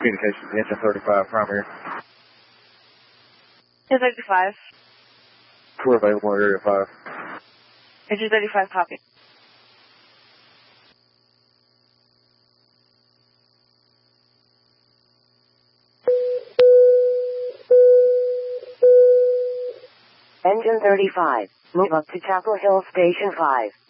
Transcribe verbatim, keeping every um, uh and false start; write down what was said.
Communications, engine thirty-five, primary. Engine thirty-five. We're available at area five. Engine thirty-five, copy. Engine thirty-five, move up to Chapel Hill Station five.